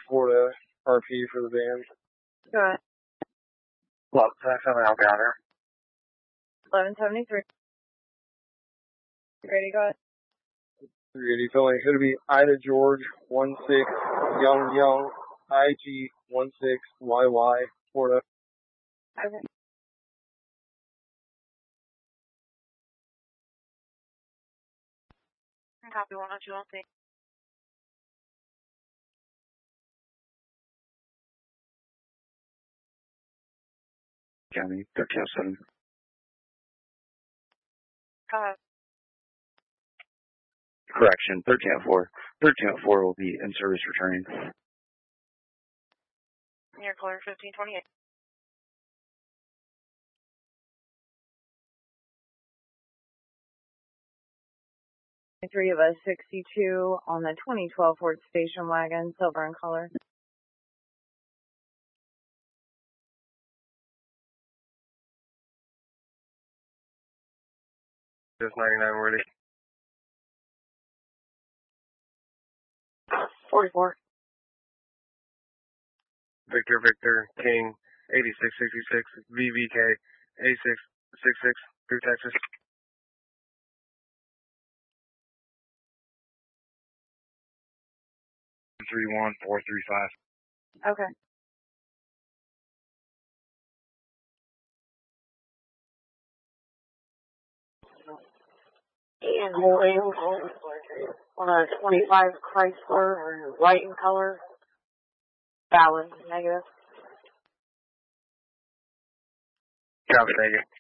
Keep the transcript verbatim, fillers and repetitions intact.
report a R P for the band. Go ahead. Well, that's something I'll gather. eleven seventy-three. Ready, go ahead. Ready, filling. It's going to be Ida George, one six, Young Young, I G, one six, Y Y, Florida. Okay. Copy one oh two one three. County, thirteen oh seven. Go ahead. Correction, thirteen oh four. thirteen oh four will be in service returning. Near clear fifteen twenty-eight. Three of us, sixty-two on the twenty twelve Ford station wagon, silver in color. Just ninety-nine ready. forty-four. Victor, Victor, King, eighty-six sixty-six, V V K, eighty-six sixty-six, through Texas. three one four three five. Okay. And holding on a twenty-five Chrysler, white in color. Valid, negative. Copy, negative.